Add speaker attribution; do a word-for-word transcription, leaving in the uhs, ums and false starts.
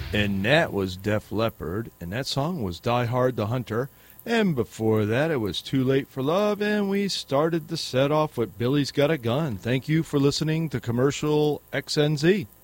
Speaker 1: And that was Def Leppard, and that song was Die Hard the Hunter. And before that, it was Too Late for Love, and we started the set off with Billy's Got a Gun. Thank you for listening to Commercial X N Z.